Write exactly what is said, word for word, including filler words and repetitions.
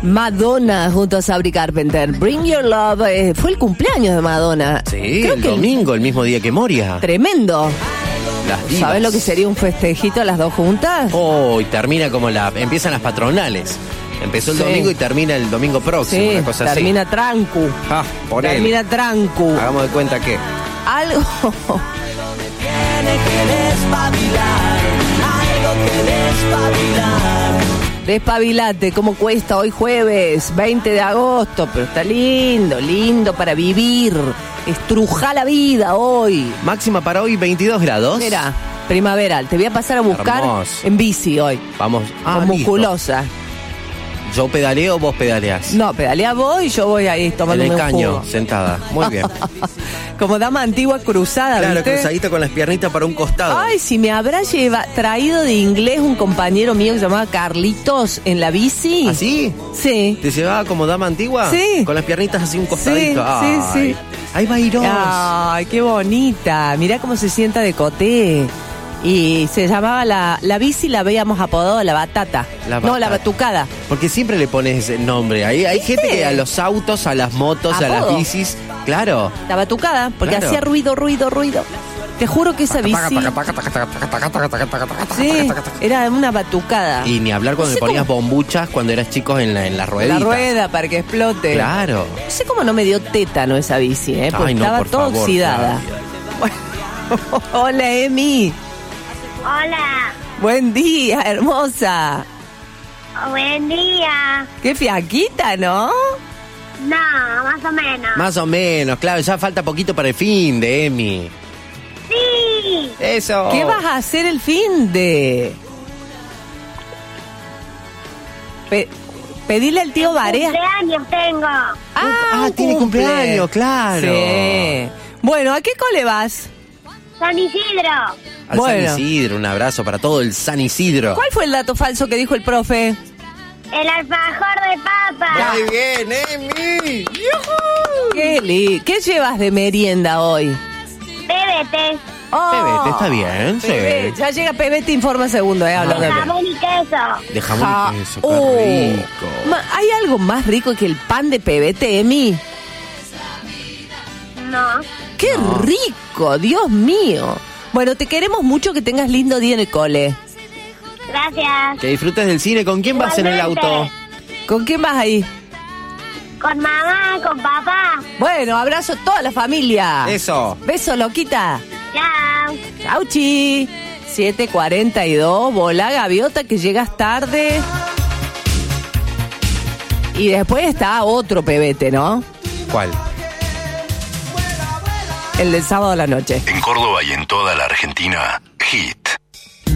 Madonna junto a Sabrina Carpenter. Bring Your Love. Eh, fue el cumpleaños de Madonna. Sí, Creo el que domingo, el mismo día que Moria. Tremendo. Las divas. ¿Sabes lo que sería un festejito a las dos juntas? Oh, y termina como la... Empiezan las patronales. Empezó el Sí. domingo y termina el domingo próximo, Sí, una cosa termina así. trancu. Ah, ponele. Termina trancu. Hagamos de cuenta que... Algo... Tiene que despabilar, algo que despabilar. Despabilate, ¿cómo cuesta hoy jueves, veinte de agosto? Pero está lindo, lindo para vivir. Estruja la vida hoy. Máxima para hoy, veintidós grados. Mira, primaveral. Te voy a pasar a buscar Hermoso. en bici hoy. Vamos. Ah, con listo. musculosa. ¿Yo pedaleo o vos pedaleás? No, pedalea vos y yo voy ahí En tomando el un caño, jugo. sentada. Muy bien. Como dama antigua cruzada, Claro, ¿viste? cruzadita con las piernitas para un costado. Ay, si me habrá lleva, traído de inglés un compañero mío que se llamaba Carlitos en la bici. ¿Así? Sí. ¿Te llevaba como dama antigua? Sí. Con las piernitas así un costadito. Sí, sí, sí. Ahí va Irós. Ay, qué bonita. Mirá cómo se sienta de coté. Y se llamaba la, la bici, la veíamos apodado la batata. La No, la batata. batucada. Porque siempre le pones ese nombre. Hay, hay ¿Viste? gente que a los autos, a las motos, a las Apodo. bicis. Claro. La batucada, porque Claro. hacía ruido, ruido, ruido. Te juro que esa bici... Sí, era una batucada. Y ni hablar cuando No sé le ponías cómo- bombuchas cuando eras chico en la, en la ruedita. La rueda para que explote. Claro. No sé cómo no me dio tétano esa bici, ¿eh? Porque Ay, no, estaba por toda favor, oxidada. Bueno. Hola, Emi. Hola, Buen día, hermosa. buen día. Qué fiaquita, ¿no? No, más o menos. Más o menos, claro, ya falta poquito para el fin de Emi. Sí, Eso. ¿Qué vas a hacer el fin de? Pe- pedile al tío Barea. cumpleaños tengo. Ah, Ah, un tiene cumple. cumpleaños, claro. Sí. Bueno, ¿a qué cole vas? San Isidro. Al Bueno. San Isidro, un abrazo para todo el San Isidro. ¿Cuál fue el dato falso que dijo el profe? El alfajor de papa. Muy bien, Emi. ¿Qué, li- ¿Qué llevas de merienda hoy? P B T. Oh, Pebete, está bien, sí. Pebete. Ya llega Pebete, informa segundo, eh, hablando de Jamón y queso. De jamón Ja- y queso, qué Oh. rico. Ma- ¿Hay algo más rico que el pan de Pebete, Emi? No. ¡Qué rico! ¡Dios mío! Bueno, te queremos mucho, que tengas lindo día en el cole. Gracias. Que disfrutes del cine. ¿Con quién vas en el Igualmente. auto? ¿Con quién vas ahí? Con mamá, con papá. Bueno, abrazo a toda la familia. Eso. Beso, loquita. Chao. Chau, chi. siete cuarenta y dos, volá gaviota que llegas tarde. Y después está otro Pebete, ¿no? ¿Cuál? El del sábado a la noche. En Córdoba y en toda la Argentina, Hit